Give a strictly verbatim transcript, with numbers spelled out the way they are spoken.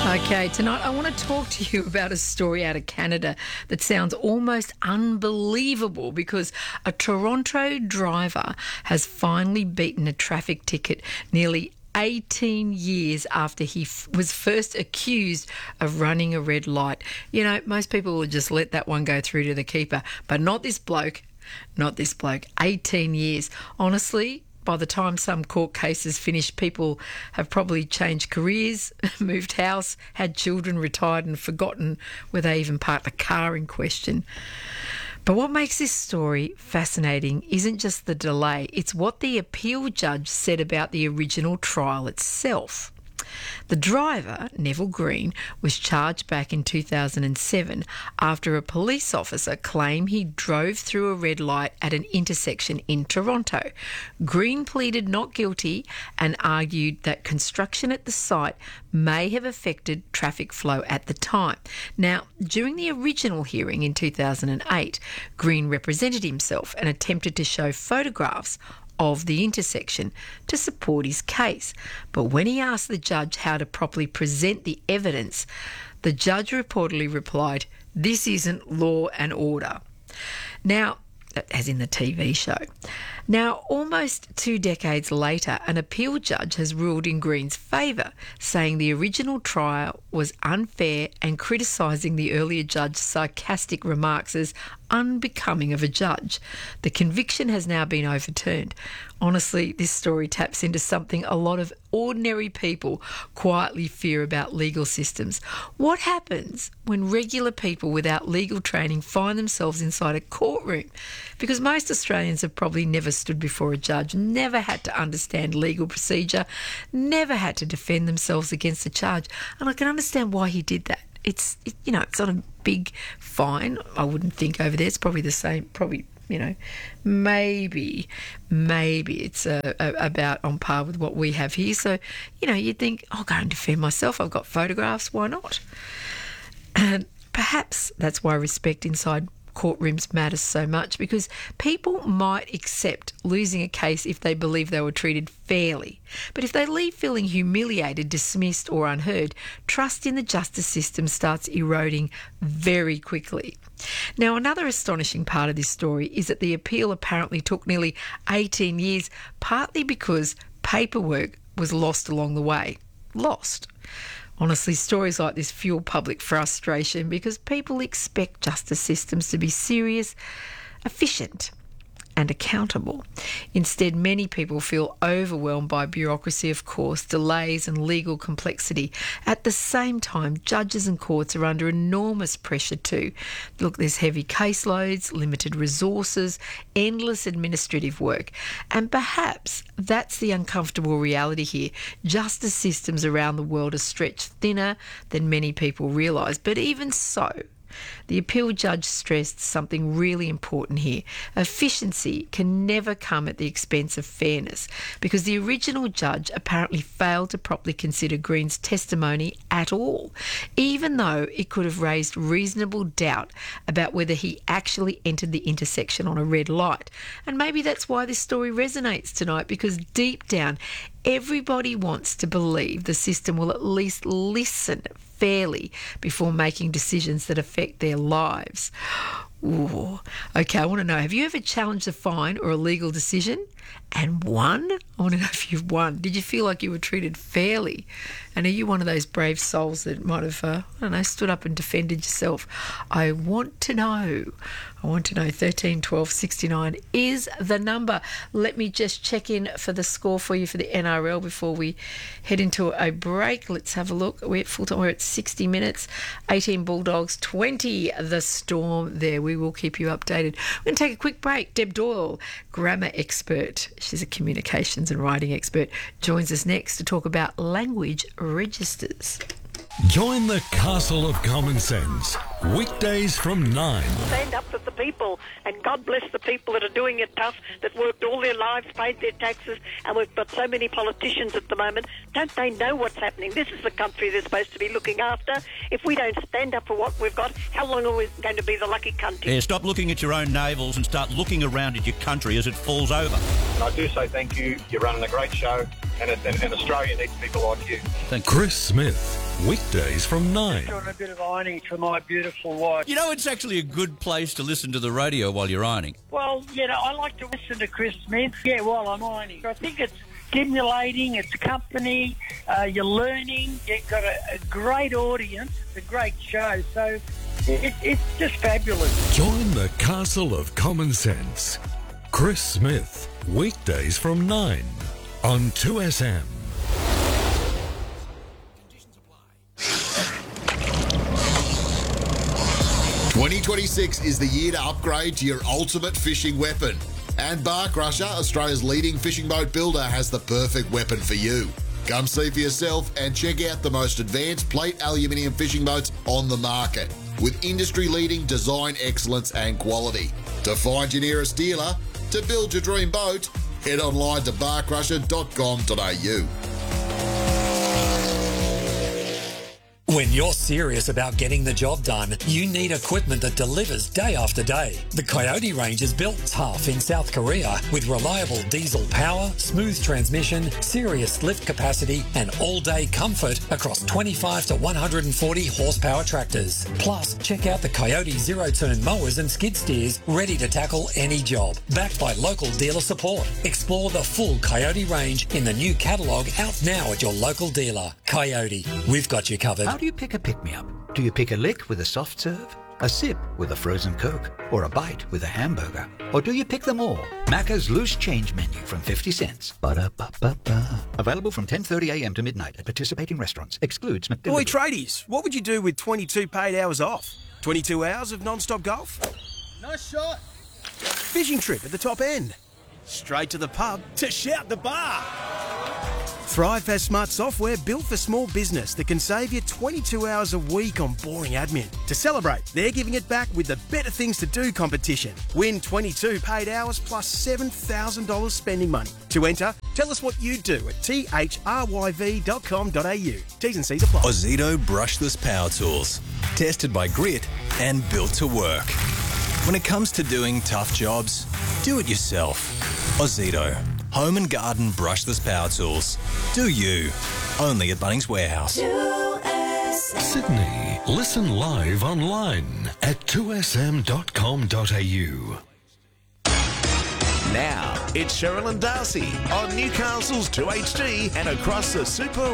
Okay, tonight I want to talk to you about a story out of Canada that sounds almost unbelievable because a Toronto driver has finally beaten a traffic ticket nearly eighteen years after he f- was first accused of running a red light. You know, most people will just let that one go through to the keeper, but not this bloke, not this bloke. eighteen years. Honestly, by the time some court cases finish, people have probably changed careers, moved house, had children, retired and forgotten where they even parked the car in question. But what makes this story fascinating isn't just the delay, it's what the appeal judge said about the original trial itself. The driver, Neville Green, was charged back in two thousand seven after a police officer claimed he drove through a red light at an intersection in Toronto. Green pleaded not guilty and argued that construction at the site may have affected traffic flow at the time. Now, during the original hearing in two thousand eight, Green represented himself and attempted to show photographs of the intersection to support his case. But when he asked the judge how to properly present the evidence, the judge reportedly replied, "This isn't law and order." Now, as in the T V show. Now, almost two decades later, an appeal judge has ruled in Green's favour, saying the original trial was unfair and criticising the earlier judge's sarcastic remarks as unbecoming of a judge. The conviction has now been overturned. Honestly, this story taps into something a lot of ordinary people quietly fear about legal systems. What happens when regular people without legal training find themselves inside a courtroom? Because most Australians have probably never stood before a judge, never had to understand legal procedure, never had to defend themselves against a charge. And I can understand why he did that. It's, it, you know, it's not a big fine, I wouldn't think, over there. It's probably the same, probably, you know, maybe, maybe it's uh, about on par with what we have here. So, you know, you'd think, I'll go and defend myself. I've got photographs. Why not? And perhaps that's why respect inside courtrooms matters so much, because people might accept losing a case if they believe they were treated fairly. But if they leave feeling humiliated, dismissed or unheard, trust in the justice system starts eroding very quickly. Now, another astonishing part of this story is that the appeal apparently took nearly eighteen years, partly because paperwork was lost along the way. Lost. Honestly, stories like this fuel public frustration because people expect justice systems to be serious, efficient and accountable. Instead, many people feel overwhelmed by bureaucracy, of course, delays and legal complexity. At the same time, judges and courts are under enormous pressure too. Look, there's heavy caseloads, limited resources, endless administrative work. And perhaps that's the uncomfortable reality here. Justice systems around the world are stretched thinner than many people realise. But even so, the appeal judge stressed something really important here. Efficiency can never come at the expense of fairness, because the original judge apparently failed to properly consider Green's testimony at all, even though it could have raised reasonable doubt about whether he actually entered the intersection on a red light. And maybe that's why this story resonates tonight, because deep down, everybody wants to believe the system will at least listen fairly before making decisions that affect their lives. Ooh. Okay, I want to know, have you ever challenged a fine or a legal decision and won? I want to know if you've won. Did you feel like you were treated fairly? And are you one of those brave souls that might have, uh, I don't know, stood up and defended yourself? I want to know. I want to know. thirteen twelve sixty-nine is the number. Let me just check in for the score for you for the N R L before we head into a break. Let's have a look. We're at full time. We're at sixty minutes. eighteen Bulldogs, twenty the Storm there. We will keep you updated. We're going to take a quick break. Deb Doyle, grammar expert. She's a communications and writing expert. Joins us next to talk about language registers. Join the Castle of Common Sense, weekdays from nine. Stand up for the people, and God bless the people that are doing it tough, that worked all their lives, paid their taxes, and we've got so many politicians at the moment. Don't they know what's happening? This is the country they're supposed to be looking after. If we don't stand up for what we've got, how long are we going to be the lucky country? Yeah, stop looking at your own navels and start looking around at your country as it falls over. I do say thank you. You're running a great show, and, it, and, and Australia needs people like you. Thank you. Chris Smith. Weekdays from nine. Doing a bit of ironing for my beautiful wife. You know, it's actually a good place to listen to the radio while you're ironing. Well, you know, I like to listen to Chris Smith, yeah, while I'm ironing. I think it's stimulating, it's company, uh, you're learning, you've got a, a great audience, it's a great show, so it, it's just fabulous. Join the Castle of Common Sense. Chris Smith, weekdays from nine on two S M. twenty twenty-six is the year to upgrade to your ultimate fishing weapon. And Bark Rusher, Australia's leading fishing boat builder, has the perfect weapon for you. Come see for yourself and check out the most advanced plate aluminium fishing boats on the market, with industry-leading design excellence and quality. To find your nearest dealer, to build your dream boat, head online to bark rusher dot com dot a u. When you're serious about getting the job done, you need equipment that delivers day after day. The Coyote range is built tough in South Korea with reliable diesel power, smooth transmission, serious lift capacity, and all-day comfort across twenty-five to one hundred forty horsepower tractors. Plus, check out the Coyote zero-turn mowers and skid steers ready to tackle any job. Backed by local dealer support. Explore the full Coyote range in the new catalogue out now at your local dealer. Coyote, we've got you covered. How do you pick a pick-me-up? Do you pick a lick with a soft serve, a sip with a frozen Coke, or a bite with a hamburger? Or do you pick them all? Macca's Loose Change Menu from fifty cents. Ba-da-ba-ba-ba. Available from ten thirty a m to midnight at participating restaurants. Excludes McDelivery. Oi, tradies, what would you do with twenty-two paid hours off? twenty-two hours of non-stop golf? Nice shot. Fishing trip at the top end? Straight to the pub to shout the bar? Thrive has smart software built for small business that can save you twenty-two hours a week on boring admin. To celebrate, they're giving it back with the Better Things to Do competition. Win twenty-two paid hours plus seven thousand dollars spending money. To enter, tell us what you do at t h r y v dot com dot a u. T's and C's apply. Ozito brushless power tools. Tested by Grit and built to work. When it comes to doing tough jobs, do it yourself. Ozito. Home and garden brushless power tools. Do you. Only at Bunnings Warehouse. Sydney. Listen live online at two s m dot com dot a u. Now, it's Cheryl and Darcy on Newcastle's two H D and across the Super